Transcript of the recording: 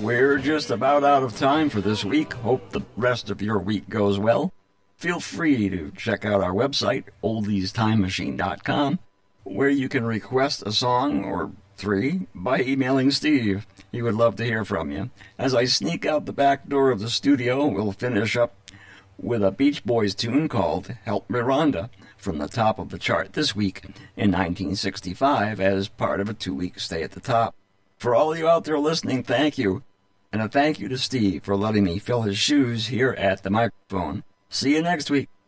We're just about out of time for this week. Hope the rest of your week goes well. Feel free to check out our website, oldiestimemachine.com, where you can request a song or 3 by emailing Steve. He would love to hear from you. As I sneak out the back door of the studio, we'll finish up with a Beach Boys tune called Help Me Rhonda from the top of the chart this week in 1965 as part of a 2-week stay at the top. For all of you out there listening, thank you. And a thank you to Steve for letting me fill his shoes here at the microphone. See you next week.